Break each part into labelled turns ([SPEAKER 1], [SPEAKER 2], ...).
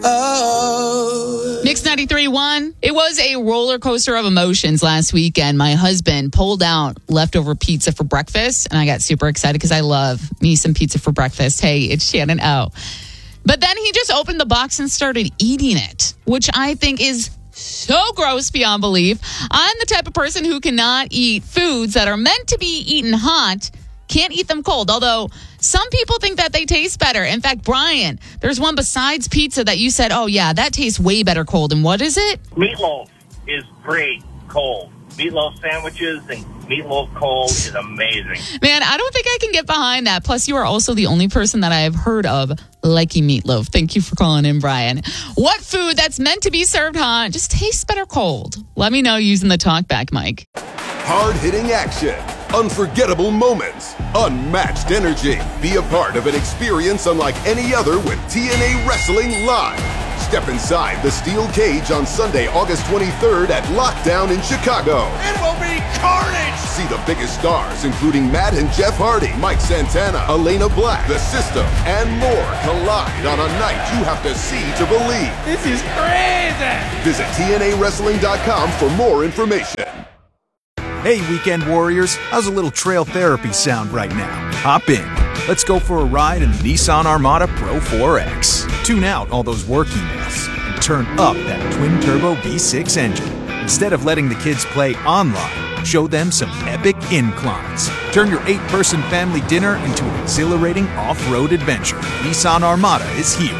[SPEAKER 1] Mix 93.1. It was a roller coaster of emotions last weekend. My husband pulled out leftover pizza for breakfast, and I got super excited because I love me some pizza for breakfast. Hey, it's Shannon O. But then he just opened the box and started eating it, which I think is so gross beyond belief. I'm the type of person who cannot eat foods that are meant to be eaten hot. Can't eat them cold, although some people think that they taste better. In fact, Brian, there's one besides pizza that you said, oh, yeah, that tastes way better cold. And what is it?
[SPEAKER 2] Meatloaf is great cold. Meatloaf sandwiches and meatloaf cold is amazing.
[SPEAKER 1] Man, I don't think I can get behind that. Plus, you are also the only person that I have heard of liking meatloaf. Thank you for calling in, Brian. What food that's meant to be served hot just tastes better cold? Let me know using the talkback mic.
[SPEAKER 3] Hard-hitting action, unforgettable moments, unmatched energy. Be a part of an experience unlike any other with TNA Wrestling Live. Step inside the steel cage on Sunday, August 23rd at Lockdown in Chicago.
[SPEAKER 4] It will be carnage!
[SPEAKER 3] See the biggest stars, including Matt and Jeff Hardy, Mike Santana, Elena Black, The System, and more collide on a night you have to see to believe.
[SPEAKER 4] This is crazy!
[SPEAKER 3] Visit TNAWrestling.com for more information.
[SPEAKER 5] Hey, Weekend Warriors, how's a little trail therapy sound right now? Hop in. Let's go for a ride in the Nissan Armada Pro 4X. Tune out all those work emails and turn up that twin-turbo V6 engine. Instead of letting the kids play online, show them some epic inclines. Turn your 8-person family dinner into an exhilarating off-road adventure. Nissan Armada is here.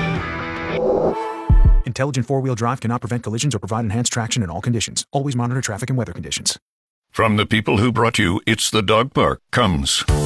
[SPEAKER 5] Intelligent four-wheel drive cannot prevent collisions or provide enhanced traction in all conditions. Always monitor traffic and weather conditions.
[SPEAKER 6] From the people who brought you It's the Dog Park comes